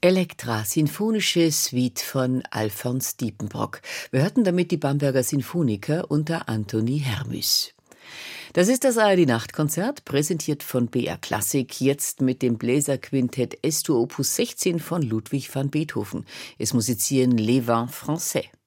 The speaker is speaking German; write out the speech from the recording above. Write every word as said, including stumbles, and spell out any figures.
Elektra, sinfonische Suite von Alfons Diepenbrock. Wir hörten damit die Bamberger Sinfoniker unter Anthony Hermüß. Das ist das A R D-Nachtkonzert, präsentiert von B R Klassik, jetzt mit dem Bläserquintett S-Dur Opus sechzehn von Ludwig van Beethoven. Es musizieren Les Vins Français.